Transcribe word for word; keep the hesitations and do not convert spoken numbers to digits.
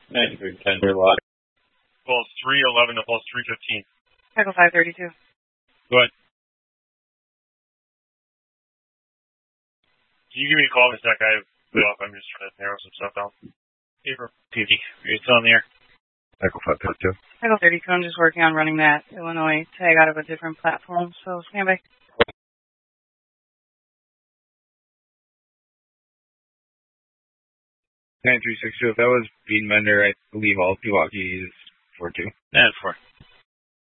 ninety-three ten, your lot. Pulse three eleven to pulse three fifteen. Echo five thirty-two. Go ahead. Can you give me a call in a sec? I have off. I'm just trying to narrow some stuff down. Paper. P D, are you still on the air? Echo five thirty-two. Echo thirty-two, I'm just working on running that Illinois tag out of a different platform, so stand by. nine three six two, if that was Bean Bender, I believe all Pewaukee is four two. Yeah, four.